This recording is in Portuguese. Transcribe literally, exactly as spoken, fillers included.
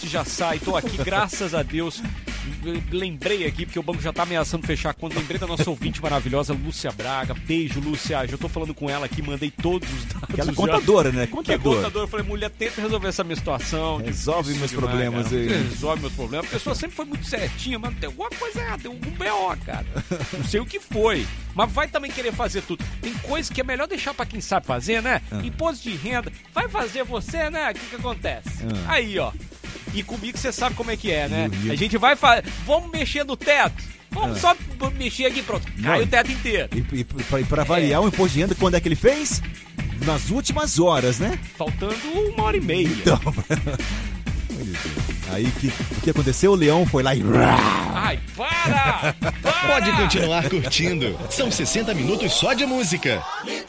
se já sai. Tô aqui, graças a Deus. Lembrei aqui, porque o banco já tá ameaçando fechar a conta. Lembrei da nossa ouvinte maravilhosa, Lúcia Braga. Beijo, Lúcia. Já tô falando com ela aqui, mandei todos os dados. Aquela contadora, né? Que é Contadora. contadora. Eu falei, mulher, tenta resolver essa minha situação. Resolve Isso meus demais, problemas cara. aí. Resolve meus problemas. A pessoa sempre foi muito certinha, mas tem alguma coisa errada, tem algum B O, cara. Não sei o que foi. Mas vai também querer fazer tudo. Tem coisa que é melhor deixar pra quem sabe fazer, né? Ah. Imposto de renda. Vai fazer você, né? O que que acontece? Ah. Aí, ó. E comigo você sabe como é que é, né? E- e- A gente vai fazer. Vamos mexer no teto. Vamos Ah. só mexer aqui, pronto. Cai Não. o teto inteiro. E, e pra, e pra variar, o imposto de renda, quando é que ele fez? Nas últimas horas, né? Faltando uma hora e meia. Então. Aí que, o que aconteceu? O leão foi lá e. Ai, para! Para! Pode continuar curtindo. São sessenta minutos só de música.